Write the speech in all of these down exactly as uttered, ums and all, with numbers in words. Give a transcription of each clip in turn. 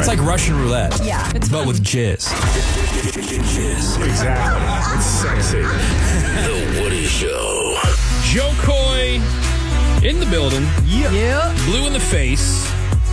It's like Russian roulette. Yeah, it's but fun. with jizz. Jizz. Exactly. It's sexy. The Woody Show. Joe Coy in the building. Yeah. yeah. Blue in the Face.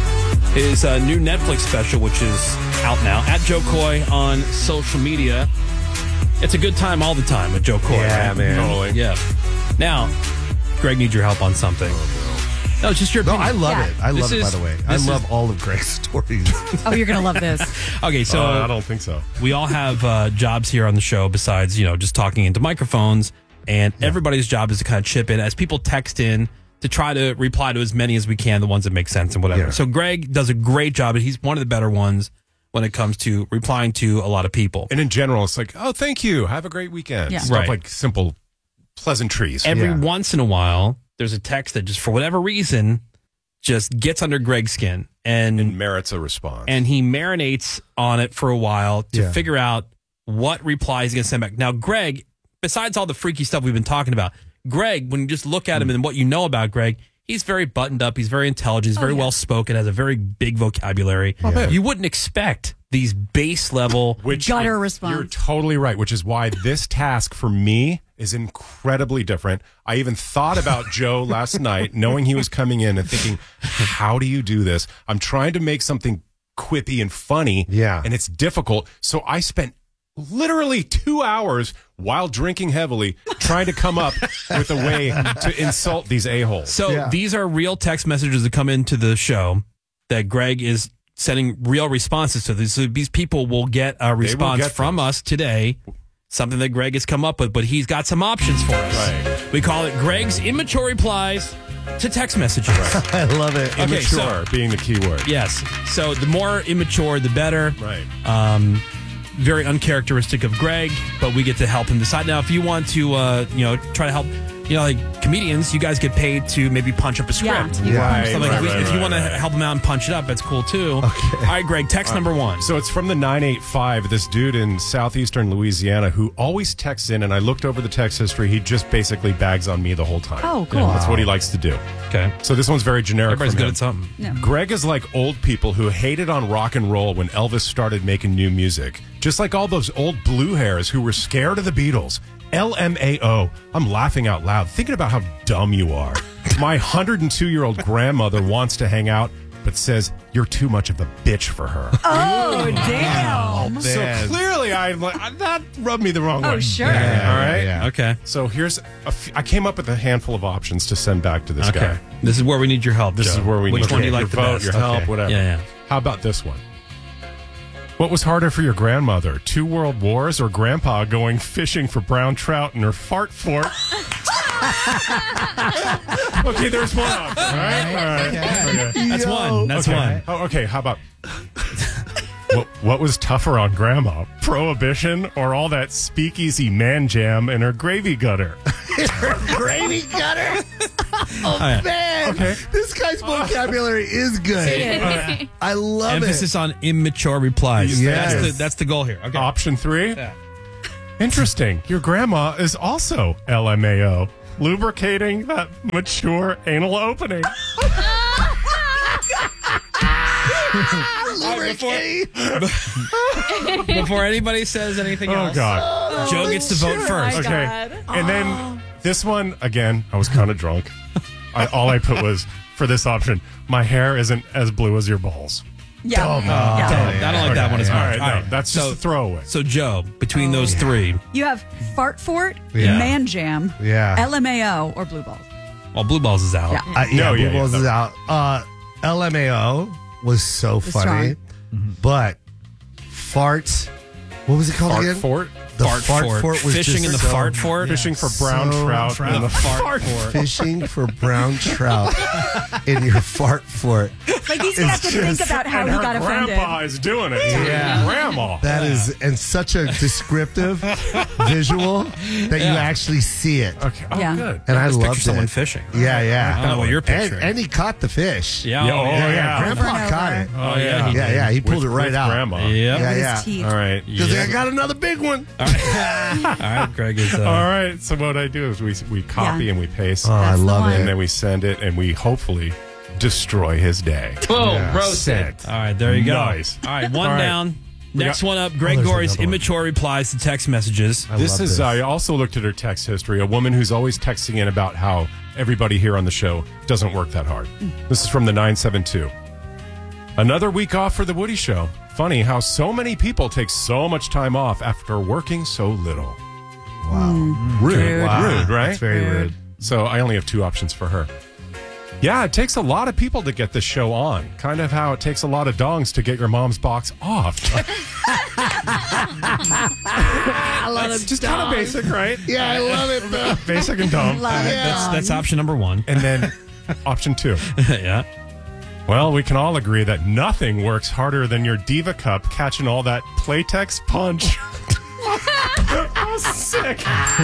His uh, new Netflix special, which is out now, at Joe Coy on social media. It's a good time all the time with Joe Coy. Yeah, right? man. Totally. Yeah. Now, Greg needs your help on something. No, it's just your No, opinion. I love Yeah. it. I This love it, by is- the way. I this love is- all of Greg's stories. Oh, you're going to love this. Okay, so Uh, I don't think so. we all have uh, jobs here on the show besides, you know, just talking into microphones. And everybody's job is to kind of chip in as people text in to try to reply to as many as we can, the ones that make sense and whatever. Yeah. So Greg does a great job. He's one of the better ones when it comes to replying to a lot of people. And in general, it's like, oh, thank you. Have a great weekend. Yeah. Stuff Right. like simple pleasantries. Every Yeah. once in a while, there's a text that just for whatever reason just gets under Greg's skin. And and merits a response. and he marinates on it for a while to Yeah. figure out what reply he's going to send back. Now, Greg, besides all the freaky stuff we've been talking about, Greg, when you just look at him and what you know about Greg, he's very buttoned up. He's very intelligent. He's very yeah. well spoken, has a very big vocabulary. Yeah. You wouldn't expect these base level. Which Gutter I- response. You're totally right, which is why this task for me is incredibly different. I even thought about Joe last night, knowing he was coming in and thinking, how do you do this? I'm trying to make something quippy and funny, Yeah. and it's difficult. So I spent literally two hours while drinking heavily trying to come up with a way to insult these a-holes. So Yeah. these are real text messages that come into the show that Greg is sending real responses to. These, so these people will get a response get from those. us today, something that Greg has come up with, but he's got some options for us. Right. We call it Greg's immature replies to text messages. I love it. Okay, Immature so- being the key word. Yes. So the more immature, the better. Right. Um, very uncharacteristic of Greg, but we get to help him decide. Now, if you want to, uh, you know, try to help, you know, like comedians, you guys get paid to maybe punch up a script. Yeah. Yeah. So like, Right, if, we- right, if you right, want to right. help him out and punch it up, that's cool too. Okay. All right, Greg, text number one. So it's from the nine eight five, this dude in southeastern Louisiana who always texts in, and I looked over the text history. He just basically bags on me the whole time. Oh, cool. That's what he likes to do. Okay. So this one's very generic. Everybody's from good him. at something. Yeah. Greg is like old people who hated on rock and roll when Elvis started making new music. Just like all those old blue hairs who were scared of the Beatles. L M A O. I'm laughing out loud, thinking about how dumb you are. My one hundred two year old grandmother wants to hang out, but says you're too much of a bitch for her. Oh, damn. So Man. clearly, I that rubbed me the wrong way. Oh, sure. All right. Yeah. Okay. So here's a f- I came up with a handful of options to send back to this Okay. guy. This is where we need your help. This Joe. is where we Which need one do you your like the vote, best? your help, Okay. whatever. Yeah, yeah. How about this one? What was harder for your grandmother, two world wars or grandpa going fishing for brown trout in her fart fort? Okay, there's one option. All right, all right. Okay. That's one. That's okay. one. Oh, okay, how about what, what was tougher on grandma, prohibition or all that speakeasy man jam in her gravy gutter? Gravy gutter. All right. Man, Okay. this guy's vocabulary is good. I love Emphasis on immature replies. Yes. That's the, that's the goal here. Okay. Option three? Yeah. Interesting. Your grandma is also L M A O, lubricating that mature anal opening. it. Before anybody says anything Oh, else, God. Joe gets to vote first. my Okay. God. And then this one, again, I was kind of drunk. I, all I put was, for this option, my hair isn't as blue as your balls. Yeah. Dumb. yeah. Dumb. I don't like that one as All much. right, All no, right. that's just So- a throwaway. So, Joe, between those three, You have Fart Fort, Yeah. Man Jam, Yeah. L M A O, or Blue Balls. well, Blue Balls is out. Yeah. Uh, yeah, No, Blue yeah, yeah, Balls that- is out. Uh, L M A O was so funny, strong. but fart. What was it called Fart again? fort? The Fart fort. was Fishing just in the so- fart fort? Fishing for brown So trout, trout. in the fart, fort. Fishing for brown trout in your fart fort. Like he's gonna have to think about how and he her got offended. grandpa is doing it. Yeah. Grandma. That is, and such a descriptive visual that you actually see it. Okay. Oh, Yeah. good. And I Just picture loved someone it. fishing. Yeah, yeah. I don't know what you're And, picturing. and he caught the fish. Yeah. Yeah, oh, oh, yeah. yeah, yeah. Grandpa Over and caught over. it. Oh, yeah. Yeah, yeah, he pulled With- it right with out. Grandma. Yep. Yeah, With yeah. his teeth. All right. Because Yeah. I got another big one. All right, Greg is. Uh, All right. So what I do is we we copy Yeah. and we paste, Oh, I That's the love one. and it. then we send it, and we hopefully destroy his day. Boom, roasted. Sent. All right, there you go. Nice. All right, one All right. down. We Next got- one up. Greg there's Gorey's another one. immature replies to text messages. I This love is, I also looked at her text history. A woman who's always texting in about how everybody here on the show doesn't work that hard. This is from the nine seven two. Another week off for the Woody Show. Funny how so many people take so much time off after working so little. Wow. Rude. Rude. Wow. Rude, right? That's very Rude. rude. So I only have two options for her. Yeah, it takes a lot of people to get this show on. Kind of how it takes a lot of dongs to get your mom's box off. I love it. Just kind of basic, right? Yeah, I love it, though. Basic and dumb. Love it. That's that's option number one. And then option two. Yeah. Well, we can all agree that nothing works harder than your Diva Cup catching all that Playtex punch. Oh, sick.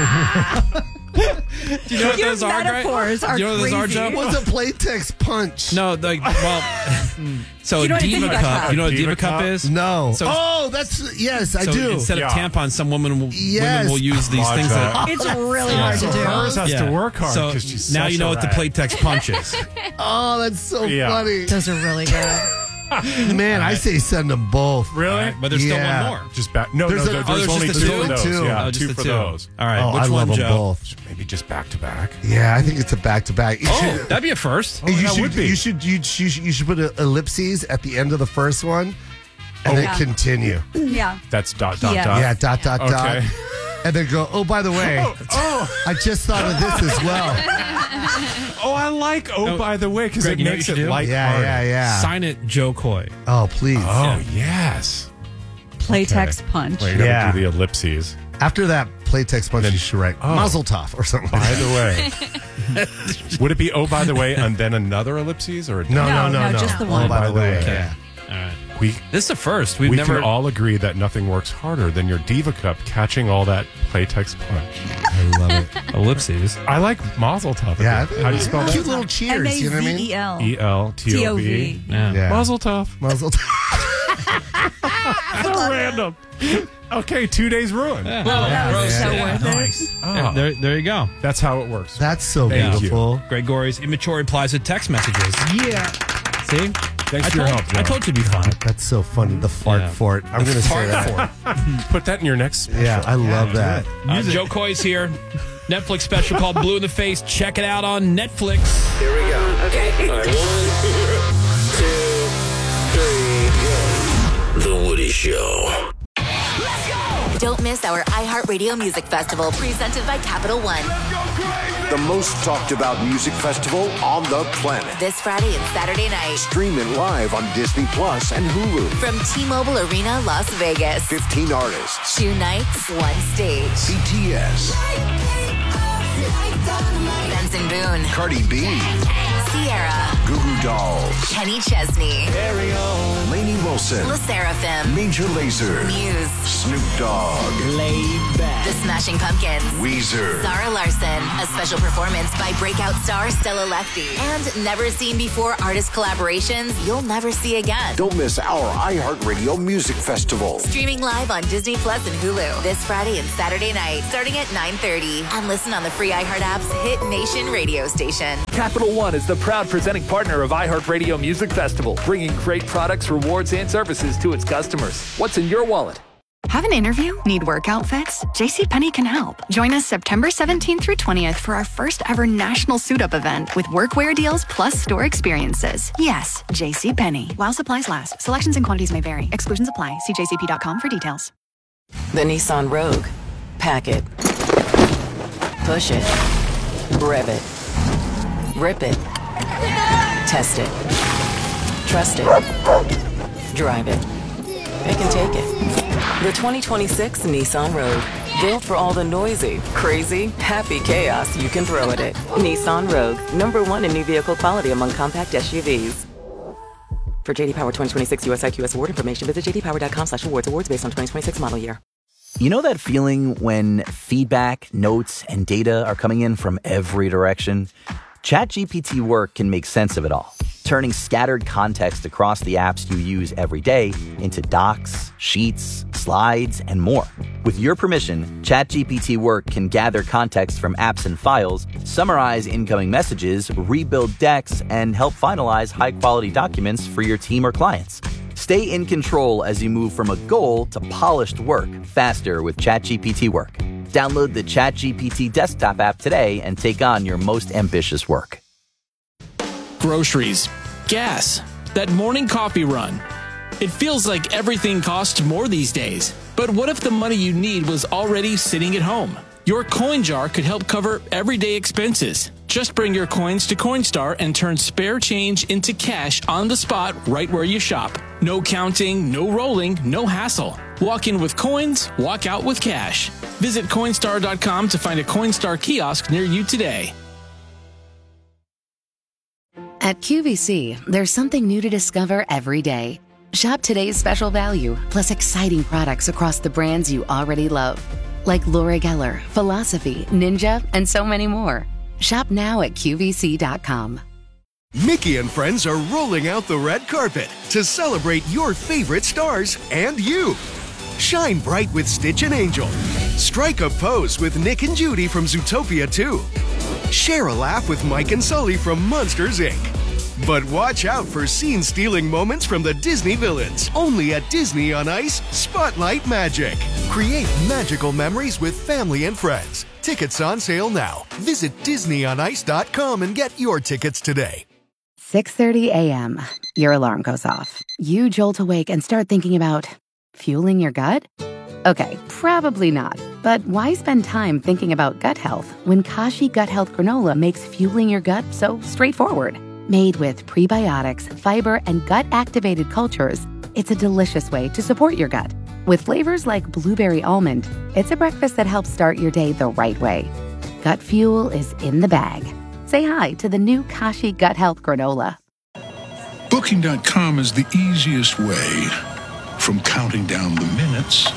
Do you know what Your those are, Greg? metaphors are Do you know what those are, crazy. Joe? What's a Playtex punch? No, like, well, so You know what a Diva Diva Cup. Cup- You know what a Diva Diva Cup Cup? is? No. So- oh, that's, yes, I so do. instead Yeah. of tampons, some women will, Yes. women will use these Watch things that. that. It's really Yeah. hard So to do. hers has Yeah. to work hard So because she's now such you know a what the rat. Playtex punch is. Oh, that's so Yeah. funny. Those are really good. Man, I say send them both. Really? All right, but there's Yeah. still one more. Just back. No, There's no, a- no, oh, there's there's only just two the of two? those. Two. Yeah, Oh, just two the for two. those. All right, Oh, which I one, love them Joe? both. Maybe just back to back. Yeah, I think it's a back to back. Oh, that'd be a first. Oh, you that should, would be. You should, you should, you should, you should put a ellipses at the end of the first one, and then Yeah. continue. Yeah. That's dot dot Yeah. dot. Yeah, dot dot Okay. dot, and then go. Oh, by the way, Oh, I just thought of this as well. oh, I like. Oh, Oh, by the way, because Greg, it you know makes what you it should do? light. Yeah, yeah, yeah. Sign it, Joe Coy. Oh, please. Oh yes. Playtex Okay. punch. Well, you gotta Yeah. do the ellipses. After that Playtex punch, Then- you should write Oh. Mazel Tov or something. By Like the way, would it be oh by the way and then another ellipses or a no, no, No, no, no, no. just the Oh, one. by the way, Okay. yeah. All right. we This is the first. We've we never. can all agree that nothing works harder than your Diva Cup catching all that Playtex punch. I love it. ellipses. I like Mazel Tov. Yeah, How do you spell Cute that? little cheers. You know what I mean? M A Z E L. E L T O V. T O V. Yeah. Yeah. Mazel Tov. Mazel Tov. So random. Okay, two days ruined. That was so Yeah. worth it. Oh, There, there you go. that's how it works. That's so Thank you. beautiful. Greg Gorey's immature replies to text messages. Yeah. See? Thanks I for your told, help, Joe. I told you it'd be fun. That's so funny. The fart Yeah. fort. I'm going to say that. Put that in your next special. Yeah, I love that. Uh, Joe Coy's here. Netflix special called Blue in the Face. Check it out on Netflix. Here we go. Okay. All right, one, two, three, go. The Woody Show. Don't miss our iHeartRadio Music Festival presented by Capital One. The most talked about music festival on the planet. This Friday and Saturday night Stream it live on Disney Plus and Hulu. from T-Mobile Arena, Las Vegas. fifteen artists. Two nights, one stage. B T S, Benson Boone, Cardi B, Sierra, Goo Goo Dolls, Kenny Chesney, Lainey Wilson, La Seraphim, Major Lazer, Muse, Snoop Dogg, The Smashing Pumpkins, Weezer. Zara Larson, a special performance by breakout star Stella Lefty, and never seen before artist collaborations you'll never see again. Don't miss our iHeartRadio Music Festival. Streaming live on Disney Plus and Hulu this Friday and Saturday night, starting at nine thirty. And listen on the free iHeart app's Hit Nation radio station. Capital One is the proud presenting partner of iHeartRadio Music Festival, bringing great products, rewards, and services to its customers. What's in your wallet? Have an interview? Need work outfits? JCPenney can help. Join us September seventeenth through twentieth for our first ever national suit-up event with workwear deals plus store experiences. Yes, JCPenney. While supplies last. Selections and quantities may vary. Exclusions apply. See j c p dot com for details. The Nissan Rogue. Pack it. Push it. Rev it. Rip it. Test it. Trust it. Drive it. It can take it. The twenty twenty-six Nissan Rogue. Built for all the noisy, crazy, happy chaos you can throw at it. Nissan Rogue. Number one in new vehicle quality among compact S U Vs. For J D Power twenty twenty-six U S I Q S award information, visit j d power dot com slash awards. Awards based on twenty twenty-six model year. You know that feeling when feedback, notes, and data are coming in from every direction? ChatGPT Work can make sense of it all, turning scattered context across the apps you use every day into docs, sheets, slides, and more. With your permission, ChatGPT Work can gather context from apps and files, summarize incoming messages, rebuild decks, and help finalize high-quality documents for your team or clients. Stay in control as you move from a goal to polished work faster with ChatGPT Work. Download the ChatGPT desktop app today and take on your most ambitious work. Groceries, gas, that morning coffee run. It feels like everything costs more these days. But what if the money you need was already sitting at home? Your coin jar could help cover everyday expenses. Just bring your coins to Coinstar and turn spare change into cash on the spot right where you shop. No counting, no rolling, no hassle. Walk in with coins, walk out with cash. Visit Coinstar dot com to find a Coinstar kiosk near you today. At Q V C, there's something new to discover every day. Shop today's special value, plus exciting products across the brands you already love, like Laura Geller, Philosophy, Ninja, and so many more. Shop now at Q V C dot com. Mickey and friends are rolling out the red carpet to celebrate your favorite stars and you. Shine bright with Stitch and Angel. Strike a pose with Nick and Judy from Zootopia two. Share a laugh with Mike and Sully from Monsters, Incorporated. But watch out for scene-stealing moments from the Disney villains. Only at Disney on Ice Spotlight Magic. Create magical memories with family and friends. Tickets on sale now. Visit Disney on Ice dot com and get your tickets today. six thirty a.m. Your alarm goes off. You jolt awake and start thinking about fueling your gut? Okay, probably not. But why spend time thinking about gut health when Kashi Gut Health Granola makes fueling your gut so straightforward? Made with prebiotics, fiber, and gut-activated cultures, it's a delicious way to support your gut. With flavors like blueberry almond, it's a breakfast that helps start your day the right way. Gut fuel is in the bag. Say hi to the new Kashi Gut Health Granola. Booking dot com is the easiest way from counting down the minutes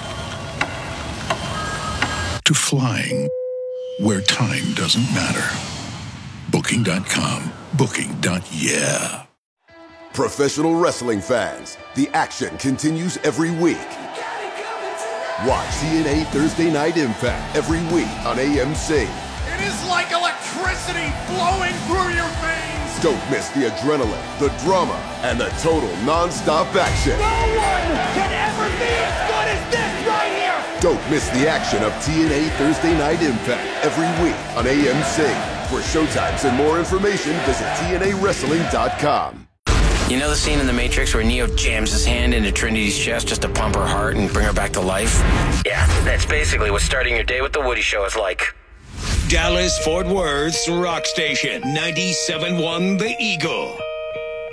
to flying where time doesn't matter. Booking dot com. Booking. Yeah. Professional wrestling fans, the action continues every week. Watch T N A Thursday Night Impact every week on A M C. It is like electricity flowing through your veins. Don't miss the adrenaline, the drama, and the total non-stop action. No one can ever be as good as this right here. Don't miss the action of T N A Thursday Night Impact every week on A M C. For showtimes and more information, visit T N A wrestling dot com. You know the scene in The Matrix where Neo jams his hand into Trinity's chest just to pump her heart and bring her back to life? Yeah, that's basically what starting your day with The Woody Show is like. Dallas Fort Worth's rock station, ninety-seven point one The Eagle.